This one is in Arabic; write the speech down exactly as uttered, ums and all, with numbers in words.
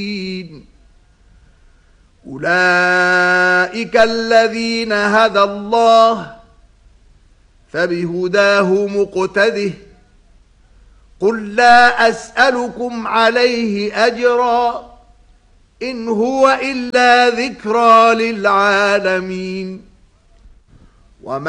أولئك الذين هدى الله فبهداه مقتده قل لا أسألكم عليه أجرا إن هو إلا ذكرى للعالمين. وما